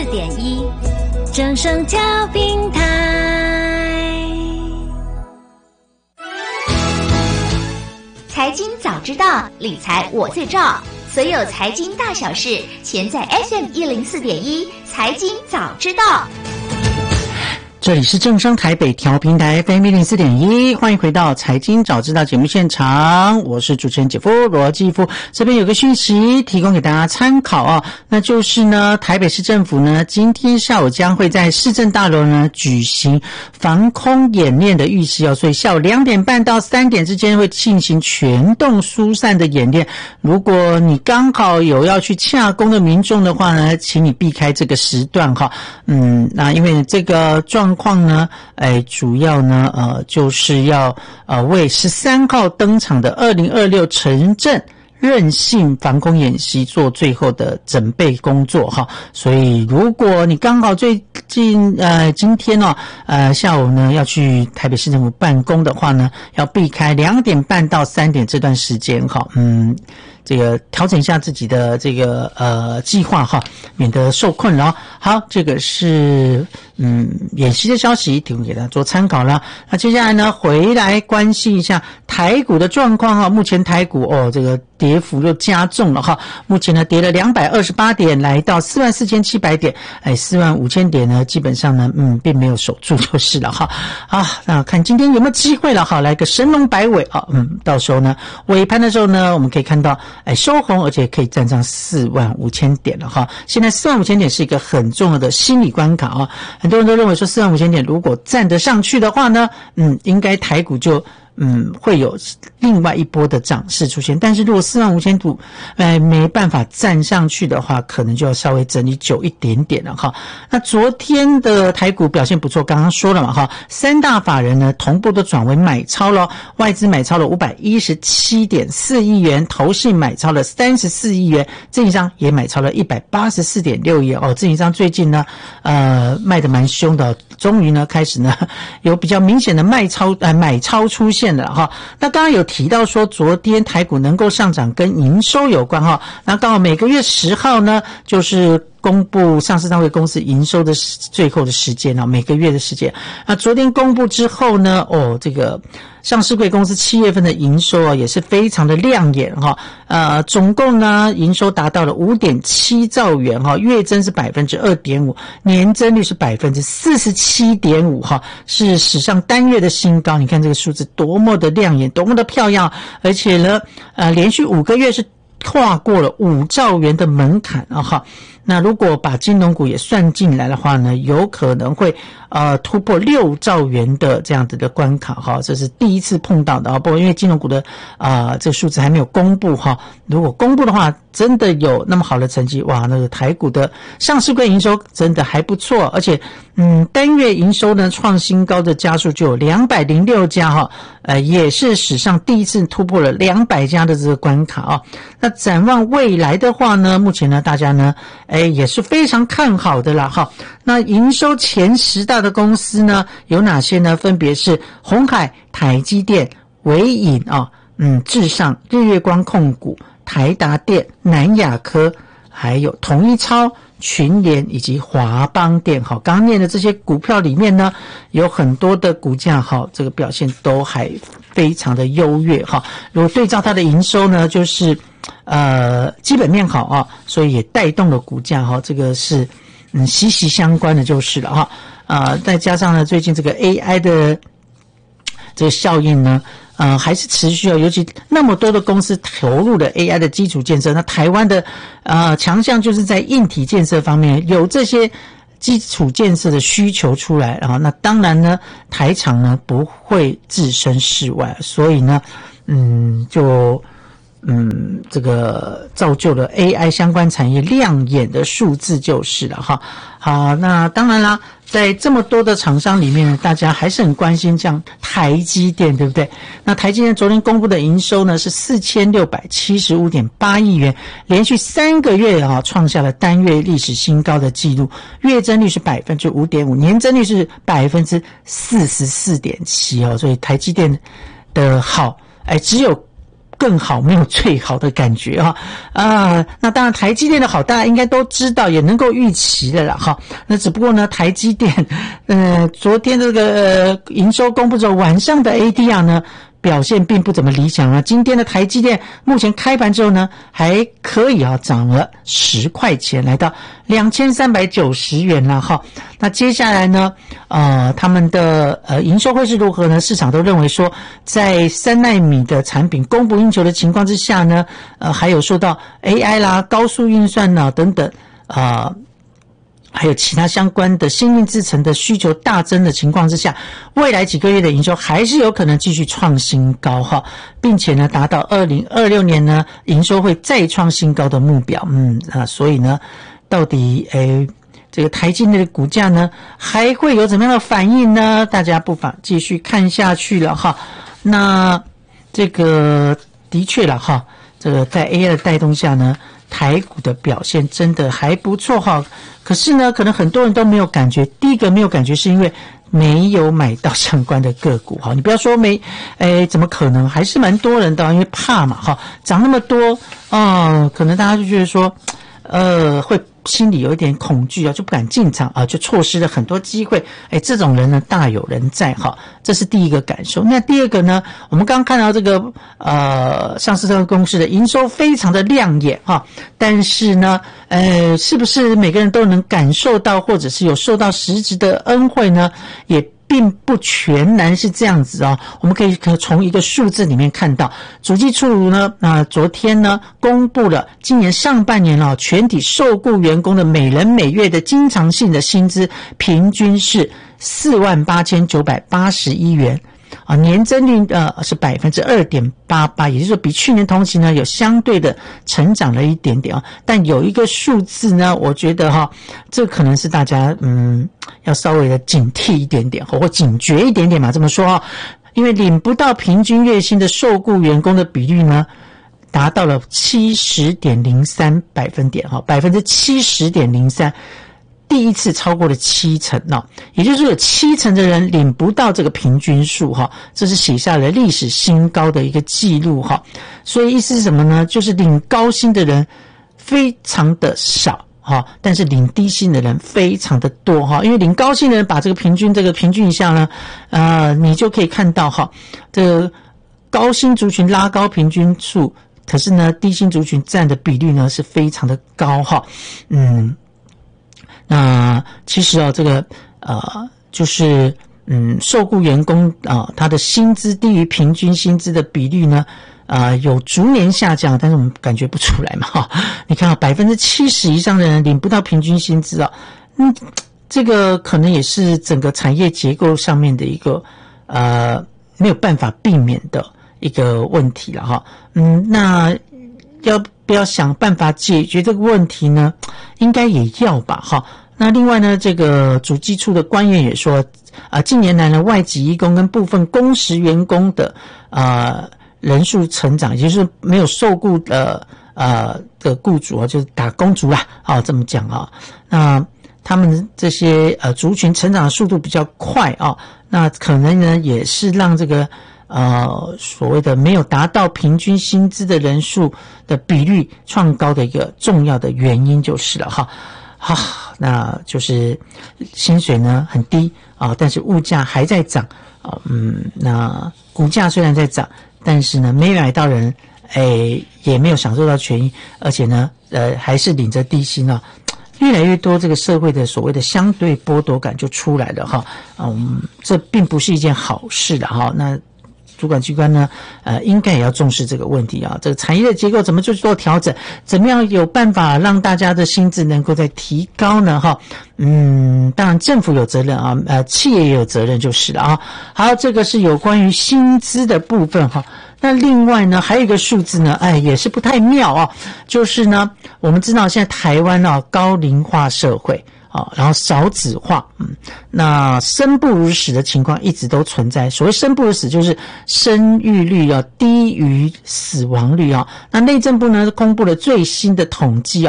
104.1正声调频台。 财经早知道，理财我最照。所有财经大小事，全在 FM104.1财经早知道。 这里是正声台北调频台 FM104.1，欢迎回到财经早知道节目现场，我是主持人姐夫罗继夫。这边有个讯息提供给大家参考啊，那就是呢，台北市政府呢今天下午将会在市政大楼呢举行防空演练的预习哦，所以下午2点半到3点之间会进行全动疏散的演练。如果你刚好有要去洽公的民众的话呢，请你避开这个时段哈。那因为这个状况呢，主要呢，就是要为13号登场的2026城镇韧性防空演习做最后的准备工作哈。所以如果你刚好最近今天下午呢要去台北市政府办公的话呢，要避开2点半到3点这段时间哈。这个调整一下自己的这个计划哈，免得受困扰。好，这个是演习的消息，提供给大家做参考了。那接下来呢，回来关心一下台股的状况哈。目前台股这个跌幅又加重了哈。目前呢跌了228点，来到44700点，45000点呢基本上呢并没有守住就是了哈。那看今天有没有机会了哈，来个神龙摆尾啊。到时候呢尾盘的时候呢，我们可以看到收红，而且可以站上45000点了哈。现在45000点是一个很重要的心理关卡啊。很多人都认为说45000点如果站得上去的话呢，应该台股就会有另外一波的涨势出现。但是如果45000股没办法站上去的话，可能就要稍微整理久一点点了哈。那昨天的台股表现不错，刚刚说了嘛哈，3大法人呢同步都转为买超了，外资买超了517.4亿元，投信买超了34亿元，自营商也买超了184.6亿元自营商最近呢卖得蛮凶的终于呢开始呢有比较明显的买超出现了哈。那刚刚有提到说昨天台股能够上涨跟营收有关哈。那刚好每个月10号呢就是公布上市单位公司营收的最后的时间每个月的时间。那昨天公布之后呢这个上市柜公司7月份的营收也是非常的亮眼哈。总共呢营收达到了 5.7 兆元哈，月增是 2.5%， 年增率是 47.5% 哈，是史上单月的新高。你看这个数字多么的亮眼，多么的漂亮，而且呢连续5个月是跨过了5兆元的门槛哈。那如果把金融股也算进来的话呢，有可能会突破6兆元的这样子的关卡哈，这是第一次碰到的不过因为金融股的这个数字还没有公布哈，如果公布的话，真的有那么好的成绩，哇，那个台股的上市柜营收真的还不错，而且单月营收呢创新高的家数就有206家哈，也是史上第一次突破了200家的这个关卡那展望未来的话呢，目前呢大家呢也是非常看好的啦哈。那营收前10大的公司呢有哪些呢？分别是鸿海、台积电、微影至上、日月光控股、台达电、南亚科，还有统一超、群联以及华邦电刚刚念的这些股票里面呢，有很多的股价这个表现都还非常的优越如果对照它的营收呢，就是基本面好所以也带动了股价这个是息息相关的就是了再加上呢最近这个 AI 的这个效应呢还是持续尤其那么多的公司投入了 AI 的基础建设，那台湾的强项就是在硬体建设方面有这些基础建设的需求出来那当然呢台厂呢不会置身事外，所以呢这个造就了 AI 相关产业亮眼的数字就是了哈。好，那当然啦，在这么多的厂商里面呢，大家还是很关心像台积电，对不对？那台积电昨天公布的营收呢是 4675.8 亿元，连续3个月创下了单月历史新高的记录，月增率是 5.5%， 年增率是 44.7%所以台积电的好只有更好，没有最好的感觉那当然台积电的好大家应该都知道，也能够预期的啦哈。那只不过呢台积电昨天这个营收公布之后，晚上的 ADR 呢表现并不怎么理想啊。今天的台积电目前开盘之后呢，还可以涨了10块钱，来到2390元了哈。那接下来呢，他们的营收会是如何呢？市场都认为说，在3奈米的产品供不应求的情况之下呢，还有受到 AI 啦、高速运算啦等等还有其他相关的先进制程的需求大增的情况之下，未来几个月的营收还是有可能继续创新高哈，并且呢达到2026年呢营收会再创新高的目标。所以呢，到底这个台积电的股价呢还会有怎么样的反应呢？大家不妨继续看下去了哈。那这个的确了哈，这个在 AI 的带动下呢，台股的表现真的还不错哈。可是呢，可能很多人都没有感觉。第一个没有感觉是因为没有买到相关的个股哈。你不要说怎么可能？还是蛮多人的，因为怕嘛哈，涨那么多可能大家就觉得说会心里有一点恐惧就不敢进场就错失了很多机会。这种人呢大有人在哈，这是第一个感受。那第二个呢，我们刚刚看到这个上市公司的营收非常的亮眼哈，但是呢是不是每个人都能感受到或者是有受到实质的恩惠呢？也并不全然是这样子我们可以从一个数字里面看到，主计处呢昨天呢公布了今年上半年全体受雇员工的每人每月的经常性的薪资平均是48,981元年增率是 2.88%， 也就是说比去年同期呢有相对的成长了一点点但有一个数字呢，我觉得这可能是大家要稍微的警惕一点点或警觉一点点嘛，这么说因为领不到平均月薪的受雇员工的比率呢达到了 70.03%， 70.03%，第一次超过了70%也就是说有70%的人领不到这个平均数这是写下了历史新高的一个记录所以意思是什么呢？就是领高薪的人非常的少但是领低薪的人非常的多因为领高薪的人把这个平均一下呢你就可以看到这个高薪族群拉高平均数，可是呢低薪族群占的比率呢是非常的高那其实这个就是受雇员工他的薪资低于平均薪资的比率呢有逐年下降，但是我们感觉不出来嘛你看70%以上的人领不到平均薪资这个可能也是整个产业结构上面的一个没有办法避免的一个问题了那要不要想办法解决这个问题呢？应该也要吧那另外呢，这个主计处的官员也说近年来呢，外籍移工跟部分工时员工的人数成长，也就是没有受雇的雇主就是打工族啦这么讲那他们这些族群成长的速度比较快那可能呢也是让这个所谓的没有达到平均薪资的人数的比率创高的一个重要的原因就是了那就是薪水呢很低但是物价还在涨那股价虽然在涨，但是呢没买到人也没有享受到权益，而且呢还是领着低薪越来越多这个社会的所谓的相对剥夺感就出来了这并不是一件好事的那主管机关呢应该也要重视这个问题这个产业的结构怎么去做调整，怎么样有办法让大家的薪资能够再提高呢当然政府有责任企业也有责任就是了好，这个是有关于薪资的部分那另外呢还有一个数字呢也是不太妙就是呢我们知道现在台湾高龄化社会然后少子化那生不如死的情况一直都存在。所谓生不如死就是生育率低于死亡率那内政部呢公布了最新的统计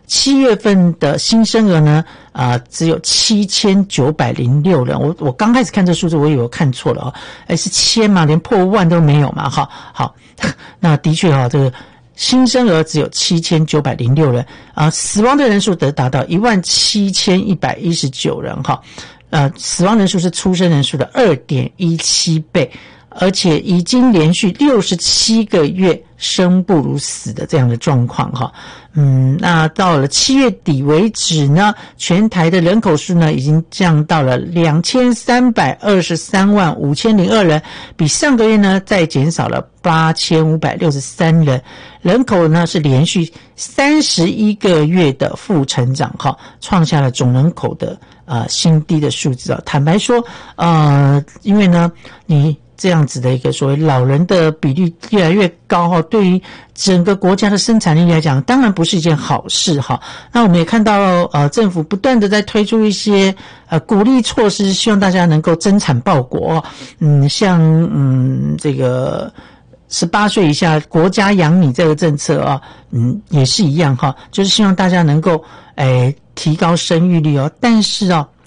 7月份的新生儿呢，只有7906人。我刚开始看这数字，我以为我看错了是千嘛，连破万都没有嘛，好，那的确这个新生儿只有7906人死亡的人数达到17119人死亡人数是出生人数的 2.17 倍。而且已经连续67个月生不如死的这样的状况那到了7月底为止呢，全台的人口数呢已经降到了2323万5002人，比上个月呢再减少了8563人，人口呢是连续31个月的负成长创下了总人口的新低的数字坦白说因为呢你这样子的一个所谓老人的比例越来越高对于整个国家的生产力来讲，当然不是一件好事那我们也看到政府不断的在推出一些鼓励措施，希望大家能够增产报国像这个18岁以下国家养你这个政策也是一样就是希望大家能够提高生育率但是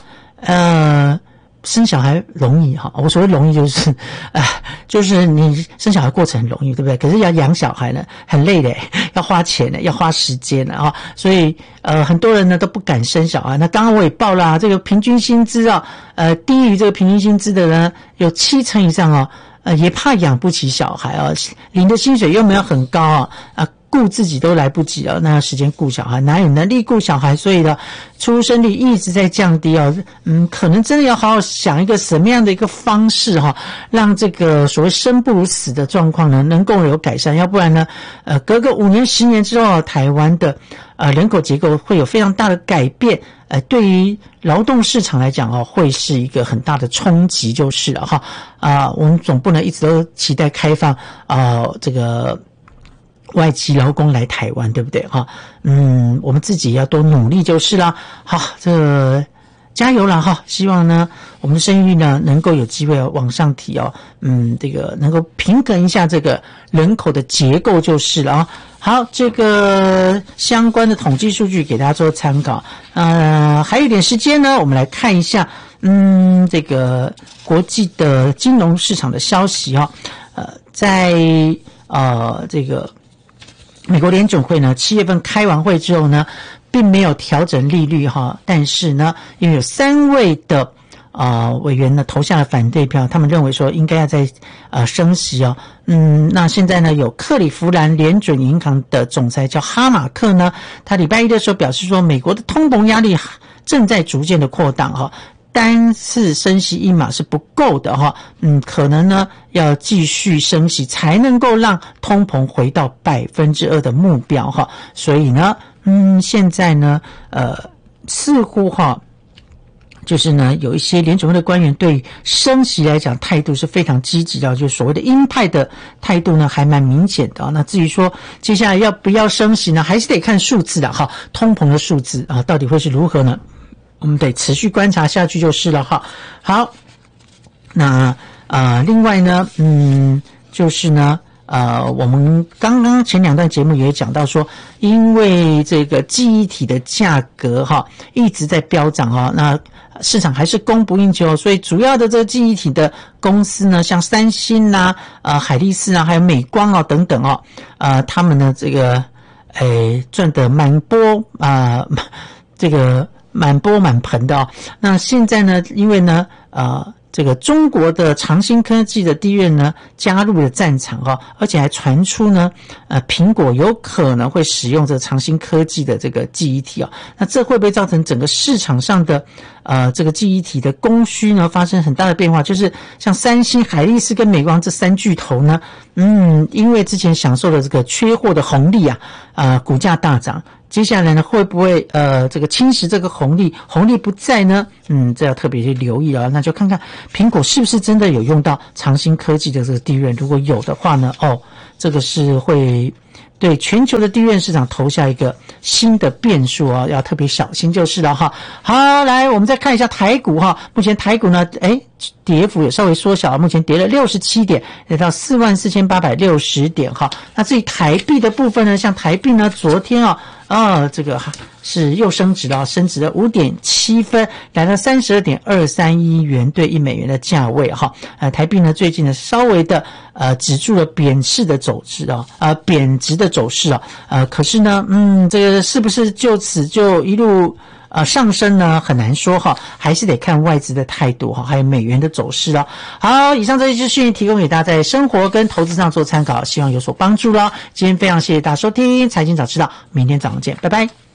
生小孩容易我所谓容易就是你生小孩过程很容易，对不对？可是要养小孩呢，很累的，要花钱的，要花时间的所以很多人呢都不敢生小孩。那刚刚我也报了这个平均薪资低于这个平均薪资的人有70%以上也怕养不起小孩领的薪水又没有很高顾自己都来不及那有时间顾小孩，哪有能力顾小孩？所以呢，出生率一直在降低可能真的要好好想一个什么样的一个方式让这个所谓生不如死的状况呢能够有改善，要不然呢隔个5年10年之后台湾的人口结构会有非常大的改变，对于劳动市场来讲会是一个很大的冲击就是了我们总不能一直都期待开放这个外籍劳工来台湾，对不对我们自己要多努力就是啦。好，这个加油啦希望呢我们的生育率呢能够有机会往上提这个能够平衡一下这个人口的结构就是了好，这个相关的统计数据给大家做参考还有一点时间呢，我们来看一下这个国际的金融市场的消息在这个美国联准会呢7月份开完会之后呢并没有调整利率但是呢因为有3位的委员呢投下了反对票，他们认为说应该要再升息那现在呢有克里夫兰联准银行的总裁叫哈马克呢，他礼拜一的时候表示说美国的通膨压力正在逐渐的扩大单次升息1码是不够的可能呢要继续升息才能够让通膨回到2%的目标所以呢现在呢似乎就是呢有一些联准会的官员对升息来讲态度是非常积极的，就所谓的鹰派的态度呢还蛮明显的那至于说接下来要不要升息呢，还是得看数字的通膨的数字到底会是如何呢，我们得持续观察下去就是了好，那另外呢就是呢我们刚刚前2段节目也讲到说，因为这个记忆体的价格一直在飙涨那市场还是供不应求，所以主要的这个记忆体的公司呢，像三星海力士还有美光等等他们呢这个赚得满钵这个满钵满盆的那现在呢因为呢这个中国的长兴科技的低院呢加入了战场而且还传出呢苹果有可能会使用这个长兴科技的这个记忆体那这会不会造成整个市场上的这个记忆体的供需呢发生很大的变化，就是像三星、海力士跟美光这3巨头呢因为之前享受了这个缺货的红利股价大涨，接下来呢会不会这个侵蚀这个红利不在呢这要特别去留意那就看看苹果是不是真的有用到长兴科技的这个低院，如果有的话呢这个是会对全球的低院市场投下一个新的变数要特别小心就是了好，来我们再看一下台股目前台股呢跌幅也稍微缩小，目前跌了67点，来到44,860点哈。那至于台币的部分呢，像台币呢，昨天这个是又升值了5.7分，来到32.231元兑1美元的价位哈。台币呢最近呢稍微的止住了贬值的走势可是呢这个是不是就此就一路上升呢，很难说哈，还是得看外资的态度哈，还有美元的走势了。好，以上这些资讯提供给大家在生活跟投资上做参考，希望有所帮助了。今天非常谢谢大家收听财经早知道，明天早上见，拜拜。